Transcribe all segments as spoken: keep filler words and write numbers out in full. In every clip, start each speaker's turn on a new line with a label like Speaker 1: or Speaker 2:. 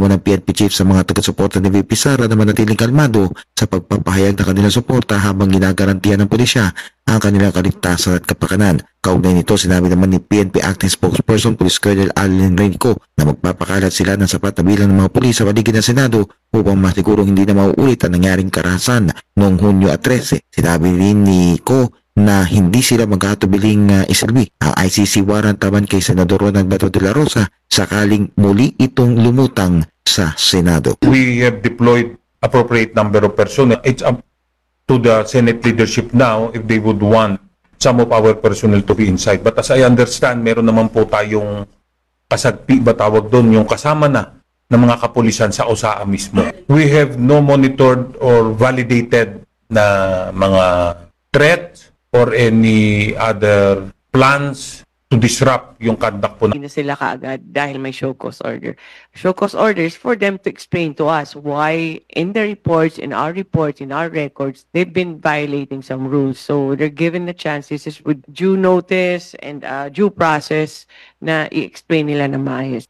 Speaker 1: Hinamon ng P N P chief sa mga taga-suporta ni V P Sara na manatiling kalmado sa pagpapahayag ng kanilang suporta habang ginagarantiyan ng pulisya ang kanilang kaligtasan at kapakanan. Kaugnay nito, sinabi naman ni P N P Acting Spokesperson Police Colonel Allen Renco na magpapakalat sila ng sapat na bilang ng mga pulis sa paligid ng Senado upang masigurong hindi na mauulit ang nangyaring karahasan noong Hunyo trese. Sinabi rin ni Co na hindi sila magkatubiling uh, isilbi ang I C C warrant laban kay Senador Ronald Bato de la Rosa sakaling muli itong lumutang sa Senado.
Speaker 2: We have deployed appropriate number of personnel. It's up to the Senate leadership now if they would want some of our personnel to be inside. But as I understand, meron naman po tayong kasagpi ba tawag doon, yung kasama na ng mga kapulisan sa O S A A mismo. We have no monitored or validated na mga threats or any other plans to disrupt yung conduct po.
Speaker 3: Hindi na sila kaagad dahil may show cause order. Show cause orders for them to explain to us why in the reports, in our reports, in our records, they've been violating some rules. So they're given the chance, this is with due notice and uh, due process na i-explain nila na maayos.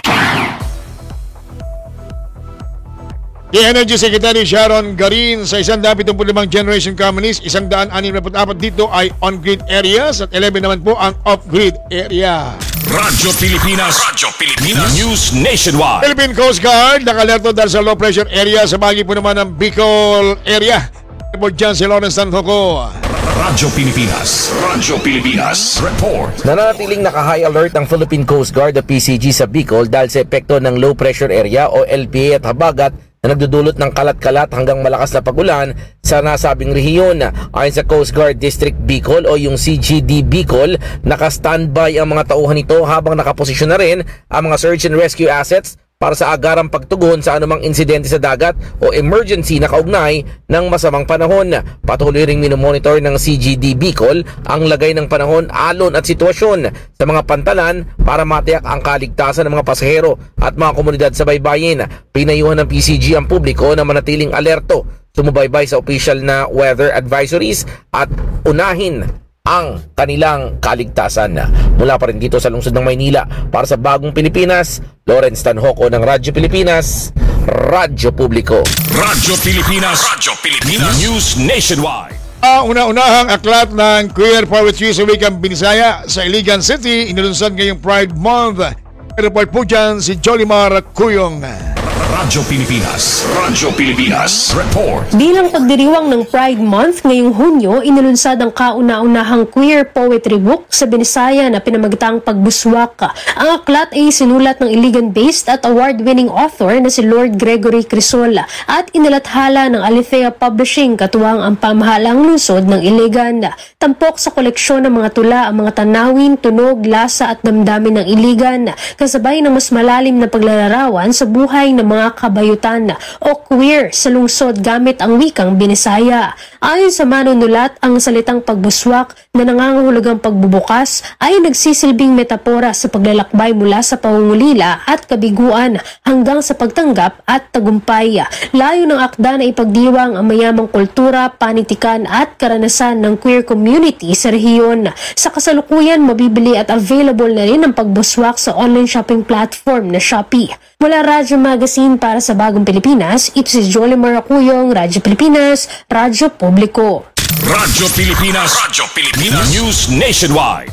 Speaker 4: The Energy Secretary Sharon Garin sa isang daan pitong limang generation companies, isang daan anim na apat dito ay on-grid areas at eleven naman po ang off-grid area.
Speaker 5: Radyo Pilipinas, Radyo Pilipinas, News Nationwide.
Speaker 4: Philippine Coast Guard nakalerto dahil sa low pressure area sa bahagi po naman ng Bicol area. Report dyan si Lawrence Tantoco.
Speaker 5: Radyo Pilipinas, Radyo Pilipinas, report.
Speaker 6: Nananatiling naka-high alert ang Philippine Coast Guard o P C G sa Bicol dahil sa epekto ng low pressure area o L P A at habagat na nagdudulot ng kalat-kalat hanggang malakas na pagulan sa nasabing rehiyon. Ayon sa Coast Guard District Bicol o yung C G D Bicol, naka-standby ang mga tauhan nito habang nakaposisyon na rin ang mga search and rescue assets para sa agarang pagtugon sa anumang insidente sa dagat o emergency na kaugnay ng masamang panahon. Patuloy ring minomonitor ng C G D Bicol ang lagay ng panahon, alon at sitwasyon sa mga pantalan para matiyak ang kaligtasan ng mga pasahero at mga komunidad sa baybayin. Pinayuhan ng P C G ang publiko na manatiling alerto, sumubaybay sa official na weather advisories at unahin ang kanilang kaligtasan. Mula pa rin dito sa lungsod ng Maynila, para sa Bagong Pilipinas, Lawrence Tanhoco ng Radyo Pilipinas, Radyo Publiko.
Speaker 5: Radyo Pilipinas, Radyo Pilipinas, News Nationwide.
Speaker 4: Ang una-unahang aklat ng Queer Poetry sa wikang Binisaya sa Iligan City, inilunsad ngayong Pride Month. Report po dyan si Jolimar Cuyong.
Speaker 5: Radyo Pilipinas, Radyo Pilipinas, report.
Speaker 7: Bilang pagdiriwang ng Pride Month ngayong Hunyo, inilunsad ang kauna-unahang queer poetry book sa Binisaya na pinamagatang Pagbuswak. Ang aklat ay sinulat ng Iligan-based at award-winning author na si Lord Gregory Crisola at inilathala ng Alethea Publishing katuwang ang pamahalang lungsod ng Iligan. Tampok sa koleksyon ng mga tula ang mga tanawin, tunog, lasa at damdamin ng Iligan, kasabay ng mas malalim na paglalarawan sa buhay ng mga kabayutan o queer sa lungsod gamit ang wikang Binisaya. Ayon sa manunulat, ang salitang pagbuswak na nangangahulugang pagbubukas ay nagsisilbing metapora sa paglalakbay mula sa pangungulila at kabiguan hanggang sa pagtanggap at tagumpay. Layo ng akda na ipagdiwang ang mayamang kultura, panitikan at karanasan ng queer community sa rehiyon. Sa kasalukuyan, mabibili at available na rin ang pagbuswak sa online shopping platform na Shopee. Mula Radyo Magazine para sa Bagong Pilipinas, ito si Jolimar Cuyong, Radyo Pilipinas, Radyo Publiko.
Speaker 5: Radyo Pilipinas, Radyo Pilipinas, News Nationwide.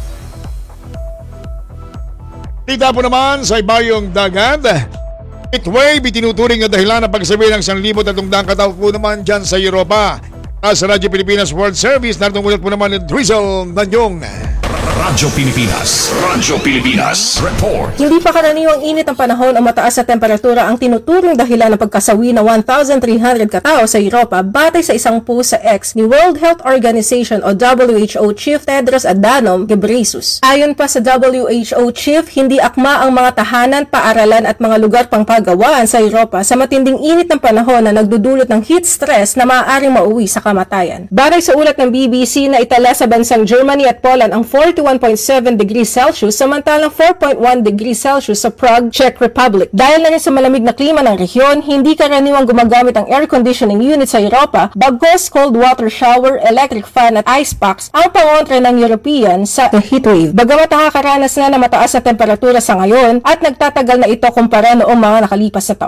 Speaker 4: Tita po naman sa ibayong dagat, heatwave itinuturing na dahilan ng pagsabi ng one thousand tatlong daang katao po naman dyan sa Europa. Sa Radyo Pilipinas World Service, naritong ulat po naman ni Drizzle Nanyong.
Speaker 5: Radyo Pilipinas, Radyo Pilipinas, report.
Speaker 8: Hindi pa karaniwang init ang panahon o mataas na temperatura ang tinuturong dahilan ng pagkasawi ng one thousand three hundred katao sa Europa batay sa isang post sa X ni World Health Organization o W H O Chief Tedros Adhanom Ghebreyesus. Ayon pa sa W H O Chief, hindi akma ang mga tahanan, paaralan at mga lugar pangpagawaan sa Europa sa matinding init ng panahon na nagdudulot ng heat stress na maaaring mauwi sa kamatayan. Batay sa ulat ng B B C na itala sa bansang Germany at Poland ang forty-one point seven degrees Celsius samantalang four point one degrees Celsius sa Prague, Czech Republic. Dahil na rin sa malamig na klima ng rehiyon, hindi karaniwang gumagamit ang air conditioning unit sa Europa, bagkus cold water shower, electric fan at ice packs ang pangontra ng European sa heatwave. Bagamat nakakaranas na na mataas na temperatura sa ngayon at nagtatagal na ito kumpara noong mga nakalipas na taon.